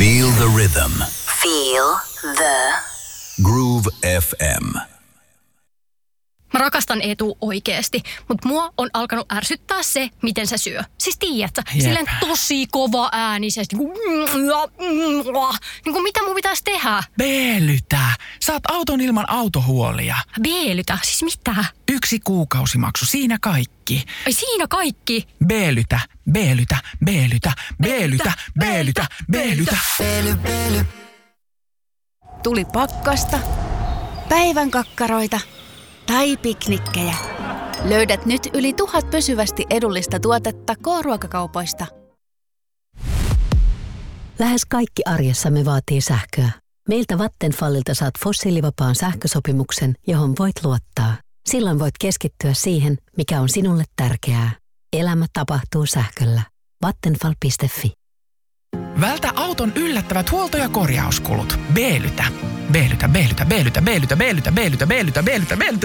Feel the rhythm. Feel the Groove FM. Mä rakastan Eetu oikeesti, mutta mua on alkanut ärsyttää se, miten se syö. Siis tiedätkö, silleen tosi kova äänisesti. Niin kuin mitä mun pitäisi tehdä? Beelytä. Saat auton ilman autohuolia. Beelytä? Siis mitä? 1 kuukausimaksu, siinä kaikki. Ai siinä kaikki? Beelytä, beelytä, beelytä, beelytä, beelytä, beelytä. Beely. Tuli pakkasta, päivän kakkaroita tai piknikkejä. Löydät nyt yli 1000 pysyvästi edullista tuotetta K-ruokakaupoista. Lähes kaikki arjessamme vaatii sähköä. Meiltä Vattenfallilta saat fossiilivapaan sähkösopimuksen, johon voit luottaa. Silloin voit keskittyä siihen, mikä on sinulle tärkeää. Elämä tapahtuu sähköllä. Vattenfall.fi. Vältä auton yllättävät huolto- ja korjauskulut. Beelytä. Beelytä, beelytä, beelytä, beelytä, beelytä, beelytä, beelytä, beelytä, beelytä,